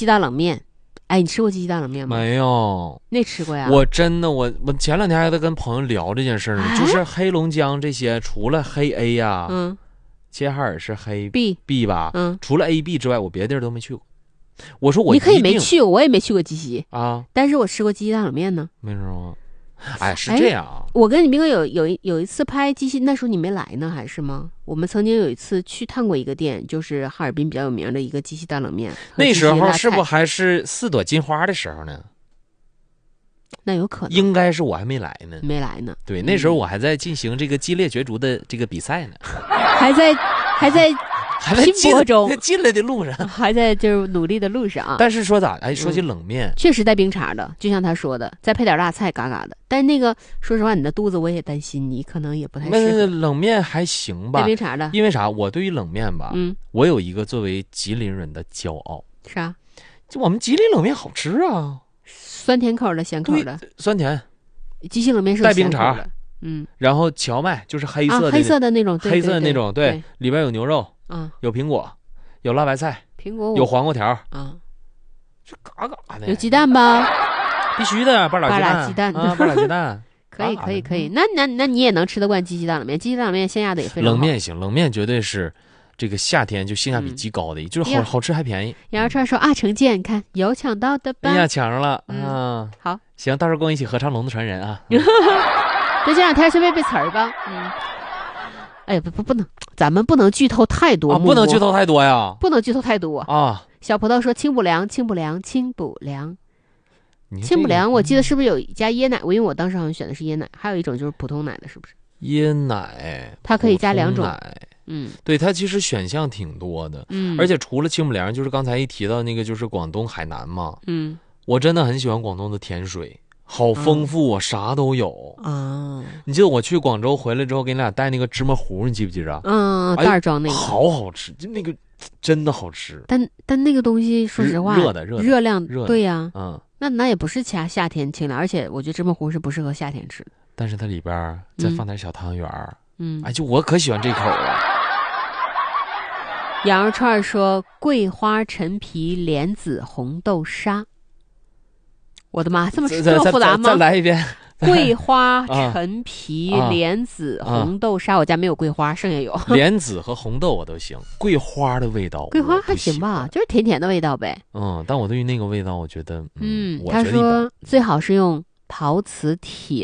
西蛋冷面。哎，你吃过鸡西蛋冷面吗？ 没有， 那吃过呀。 我真的，我前两天还在跟朋友聊这件事呢，就是黑龙江这些，除了黑 A 呀，齐齐哈尔是黑 B 吧，除了 A B 之外，我别的地儿都没去过。我说我你可以没去过，我也没去过鸡西啊， 但是我吃过鸡西蛋冷面呢。 没吃过。哎，是这样啊。 我跟你斌哥有一次拍鸡西，那时候你没来呢，还是吗？我们曾经有一次去探过一个店，就是哈尔滨比较有名的一个鸡西蛋冷面。 那时候是不还是4朵金花的时候呢？ 那有可能， 应该是我还没来呢。 没来呢。 对，那时候我还在进行这个激烈角逐的这个比赛呢， 还在拼搏中， 进来的路上， 还在就是努力的路上啊。 但是说咋？哎，说起冷面， 确实带冰碴的，就像他说的，再配点辣菜，嘎嘎的。但那个，说实话，你的肚子我也担心，你可能也不太适合。 那冷面还行吧， 带冰碴的。 因为啥？我对于冷面吧，我有一个作为吉林人的骄傲。 啥？ 就我们吉林冷面好吃啊， 酸甜口的，咸口的。 酸甜。 鸡西冷面是带冰碴， 然后荞麦就是黑色的， 黑色的那种， 黑色的那种，对，里边有牛肉，有苹果。有辣白菜， 苹果有黄瓜条这嘎嘎的。 有鸡蛋吧？ 必须的，半拉鸡蛋啊，半拉鸡蛋。 可以。那你也能吃得惯鸡西蛋冷面？鸡西蛋冷面鲜压的也非常好。 冷面行，冷面绝对是这个夏天就性价比极高的，就是好吃还便宜。 羊肉串说啊，程健，看有抢到的吧？ 哎呀，抢上了啊！ 好， 行，到时候跟我一起合唱《龙的传人》啊。 就这两天随便背词儿吧。哎呀，不能，咱们不能剧透太多， 不能剧透太多呀， 不能剧透太多啊。 小葡萄说清补凉，清补凉。清补凉，我记得是不是有加椰奶？因为我当时好像选的是椰奶，还有一种就是普通奶的，是不是？ 椰奶， 它可以加2种。 对，它其实选项挺多的。而且除了清补凉，就是刚才一提到那个，就是广东海南嘛。我真的很喜欢广东的甜水。好丰富啊，啥都有啊！你记得我去广州回来之后，给你俩带那个芝麻糊，你记不记着？ 袋装那个， 好吃，就那个真的好吃。 但那个东西，说实话，热量，对呀，那也不是夏天清凉，而且我觉得芝麻糊是不适合夏天吃的。 但是它里边再放点小汤圆哎，就我可喜欢这口了。 羊肉串说桂花、陈皮、莲子、红豆沙。我的妈，这么复杂吗？ 再来一遍。 桂花、陈皮、莲子、红豆沙，我家没有桂花，剩下有。 莲子和红豆我都行，桂花的味道， 桂花还行吧，就是甜甜的味道呗。 但我对于那个味道，我觉得， 他说最好是用陶瓷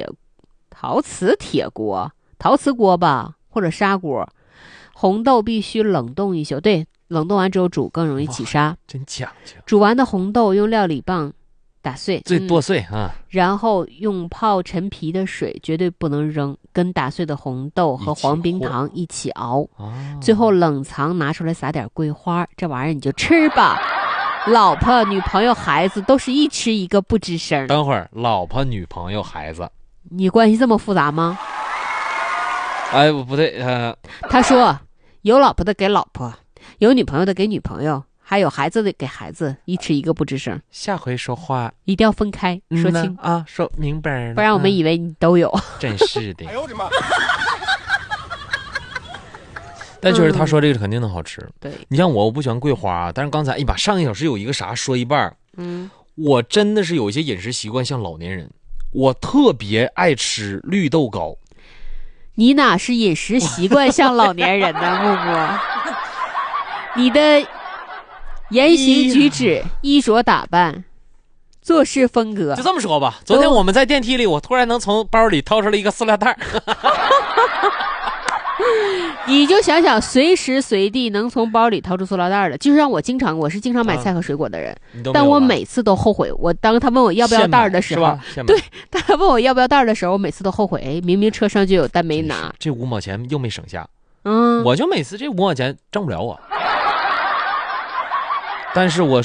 锅吧，或者砂锅。红豆必须冷冻1宿，对，冷冻完之后煮更容易起沙。 真讲究。 煮完的红豆用料理棒打碎， 剁碎啊， 然后用泡陈皮的水，绝对不能扔，跟打碎的红豆和黄冰糖一起熬，最后冷藏拿出来撒点桂花，这玩意儿你就吃吧。老婆、女朋友、孩子都是一吃一个不吱声。 等会儿，老婆、女朋友、孩子， 你关系这么复杂吗？ 哎，不对， 他说有老婆的给老婆，有女朋友的给女朋友。还有孩子的给孩子，一吃一个不吱声。 下回说话一定要分开说清啊，说明白了， 不然我们以为你都有。 真是的。哎呦我的妈！但确实他说这个肯定能好吃。 对， 你像我不喜欢桂花，但是刚才上1小时有一个啥说一半，我真的是有一些饮食习惯像老年人，我特别爱吃绿豆糕。 你哪是饮食习惯像老年人呢，木木？你的言行举止、衣着打扮、做事风格， 就这么说吧。昨天我们在电梯里，我突然能从包里掏出了一个塑料袋。 你就想想，随时随地能从包里掏出塑料袋的，就像我是经常买菜和水果的人，但我每次都后悔。当他问我要不要袋的时候，对，当他问我要不要袋的时候，我每次都后悔。明明车上就有，但没拿。 这5毛钱又没省下，我就每次这5毛钱挣不了我。但是我